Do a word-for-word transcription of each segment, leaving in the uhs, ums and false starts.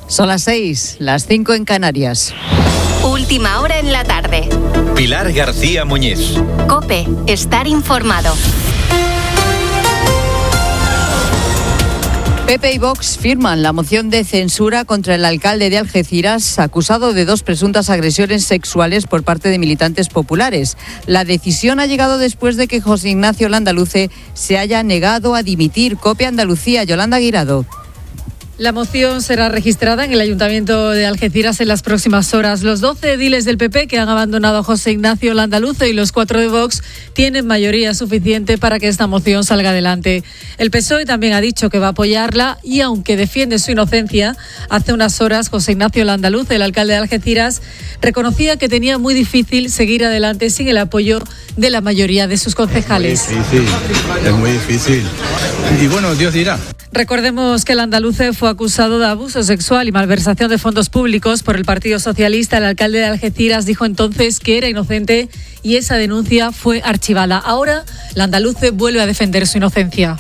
Son las seis, las cinco en Canarias. Última hora en la tarde. Pilar García Muñiz. COPE, estar informado. P P y Vox firman la moción de censura contra el alcalde de Algeciras, acusado de dos presuntas agresiones sexuales por parte de militantes populares. La decisión ha llegado después de que José Ignacio Landaluce se haya negado a dimitir. COPE Andalucía, Yolanda Guirado. La moción será registrada en el Ayuntamiento de Algeciras en las próximas horas. Los doce ediles del P P que han abandonado a José Ignacio Landaluce y los cuatro de Vox tienen mayoría suficiente para que esta moción salga adelante. El P S O E también ha dicho que va a apoyarla y, aunque defiende su inocencia, hace unas horas José Ignacio Landaluce, el alcalde de Algeciras, reconocía que tenía muy difícil seguir adelante sin el apoyo de la mayoría de sus concejales. Es muy difícil, es muy difícil. Y bueno, Dios dirá. Recordemos que el andaluce fue acusado de abuso sexual y malversación de fondos públicos por el Partido Socialista. El alcalde de Algeciras dijo entonces que era inocente y esa denuncia fue archivada. Ahora, el andaluce vuelve a defender su inocencia.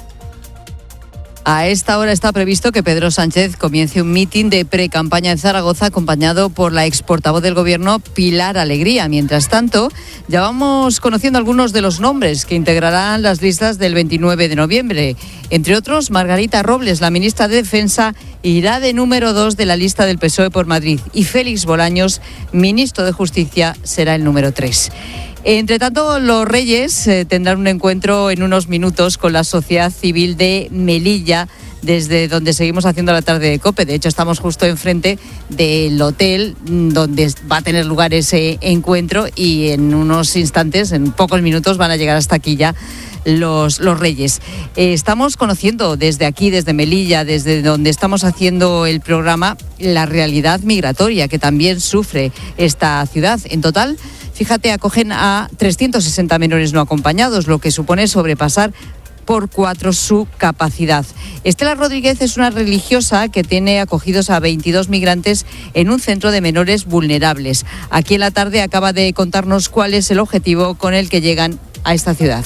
A esta hora está previsto que Pedro Sánchez comience un mitin de pre-campaña en Zaragoza, acompañado por la ex portavoz del Gobierno, Pilar Alegría. Mientras tanto, ya vamos conociendo algunos de los nombres que integrarán las listas del veintinueve de noviembre. Entre otros, Margarita Robles, la ministra de Defensa, irá de número dos de la lista del P S O E por Madrid. Y Félix Bolaños, ministro de Justicia, será el número tres. Entre tanto, los Reyes eh, tendrán un encuentro en unos minutos con la sociedad civil de Melilla, desde donde seguimos haciendo la tarde de COPE. De hecho, estamos justo enfrente del hotel donde va a tener lugar ese encuentro y en unos instantes, en pocos minutos, van a llegar hasta aquí ya los, los Reyes. Eh, estamos conociendo desde aquí, desde Melilla, desde donde estamos haciendo el programa, la realidad migratoria que también sufre esta ciudad. En total, fíjate, acogen a trescientos sesenta menores no acompañados, lo que supone sobrepasar por cuatro su capacidad. Estela Rodríguez es una religiosa que tiene acogidos a veintidós migrantes en un centro de menores vulnerables. Aquí en la tarde acaba de contarnos cuál es el objetivo con el que llegan a esta ciudad.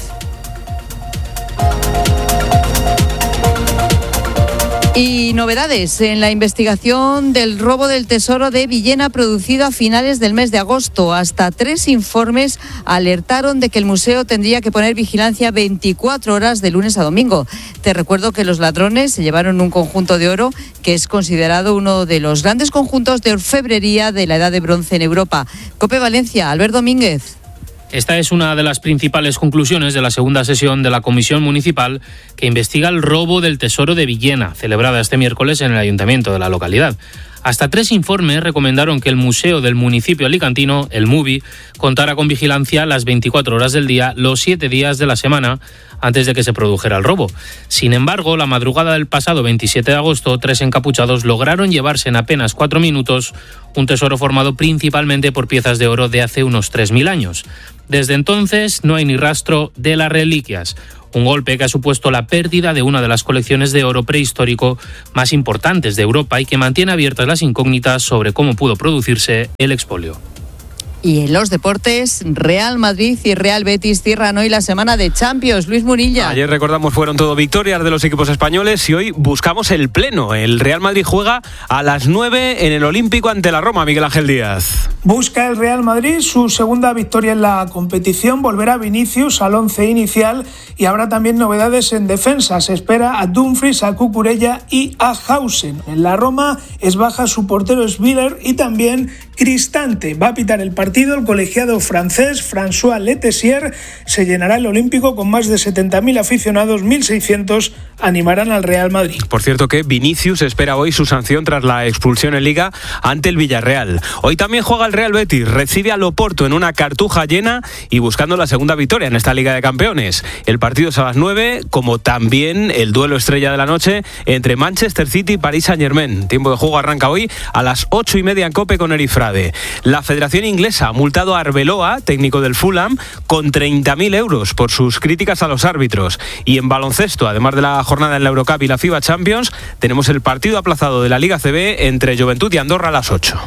Y novedades en la investigación del robo del tesoro de Villena producido a finales del mes de agosto. Hasta tres informes alertaron de que el museo tendría que poner vigilancia veinticuatro horas de lunes a domingo. Te recuerdo que los ladrones se llevaron un conjunto de oro que es considerado uno de los grandes conjuntos de orfebrería de la Edad de Bronce en Europa. COPE Valencia, Albert Domínguez. Esta es una de las principales conclusiones de la segunda sesión de la Comisión Municipal que investiga el robo del tesoro de Villena, celebrada este miércoles en el ayuntamiento de la localidad. Hasta tres informes recomendaron que el museo del municipio alicantino, el MUBI, contara con vigilancia las veinticuatro horas del día, los siete días de la semana, antes de que se produjera el robo. Sin embargo, la madrugada del pasado veintisiete de agosto, tres encapuchados lograron llevarse en apenas cuatro minutos un tesoro formado principalmente por piezas de oro de hace unos tres mil años. Desde entonces no hay ni rastro de las reliquias. Un golpe que ha supuesto la pérdida de una de las colecciones de oro prehistórico más importantes de Europa y que mantiene abiertas las incógnitas sobre cómo pudo producirse el expolio. Y en los deportes, Real Madrid y Real Betis cierran hoy la semana de Champions. Luis Munilla. Ayer, recordamos, fueron todo victorias de los equipos españoles y hoy buscamos el pleno. El Real Madrid juega a las nueve en el Olímpico ante la Roma, Miguel Ángel Díaz. Busca el Real Madrid su segunda victoria en la competición. Volverá Vinicius al once inicial y habrá también novedades en defensa. Se espera a Dumfries, a Cucurella y a Hausen. En la Roma es baja su portero Sviller y también Cristante. Va a pitar el partido el colegiado francés François Letessier. Se llenará el Olímpico con más de setenta mil aficionados, mil seiscientos animarán al Real Madrid. Por cierto que Vinicius espera hoy su sanción tras la expulsión en Liga ante el Villarreal. Hoy también juega el Real Betis, recibe al Oporto en una cartuja llena y buscando la segunda victoria en esta Liga de Campeones. El partido es a las nueve, como también el duelo estrella de la noche entre Manchester City y Paris Saint-Germain. Tiempo de juego arranca hoy a las ocho y media en COPE con Erifrade. La Federación Inglesa ha multado a Arbeloa, técnico del Fulham, con treinta mil euros por sus críticas a los árbitros. Y en baloncesto, además de la jornada en la Eurocup y la FIBA Champions, tenemos el partido aplazado de la Liga C B entre Juventud y Andorra a las ocho.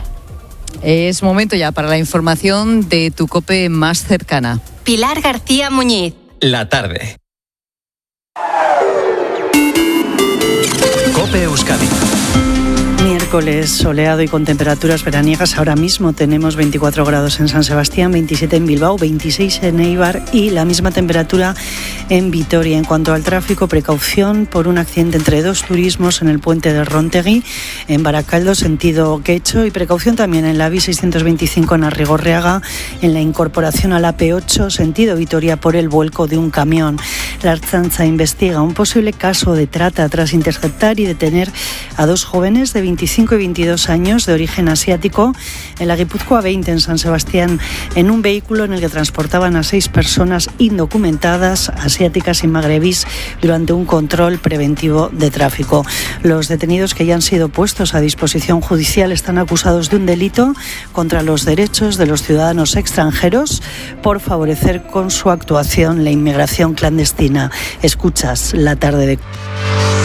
Es momento ya para la información de tu COPE más cercana. Pilar García Muñiz. La tarde. COPE Euskadi. Miércoles miércoles soleado y con temperaturas veraniegas. Ahora mismo tenemos veinticuatro grados en San Sebastián, veintisiete en Bilbao, veintiséis en Eibar y la misma temperatura en Vitoria. En cuanto al tráfico, precaución por un accidente entre dos turismos en el puente de Rontegui, en Baracaldo, sentido Quecho, y precaución también en la A V I seiscientos veinticinco en Arrigorriaga, en la incorporación a la P ocho, sentido Vitoria, por el vuelco de un camión. La Ertzaintza investiga un posible caso de trata tras interceptar y detener a dos jóvenes de veinticinco y veintidós años de origen asiático en la Guipúzcoa veinte en San Sebastián, en un vehículo en el que transportaban a seis personas indocumentadas, asiáticas y magrebís, durante un control preventivo de tráfico. Los detenidos, que ya han sido puestos a disposición judicial, están acusados de un delito contra los derechos de los ciudadanos extranjeros por favorecer con su actuación la inmigración clandestina. Escuchas La Tarde de